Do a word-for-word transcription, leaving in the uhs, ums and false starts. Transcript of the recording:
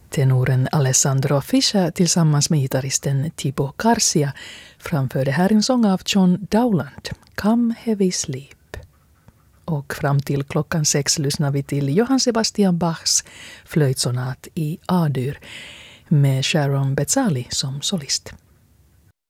Tenoren Alessandro Fischer tillsammans med gitarristen Thibaut Garcia framförde här en sång av John Dowland, Come Heavy Sleep. Och fram till klockan sex lyssnar vi till Johann Sebastian Bachs flöjtsonat i A-dur med Sharon Bezzali som solist.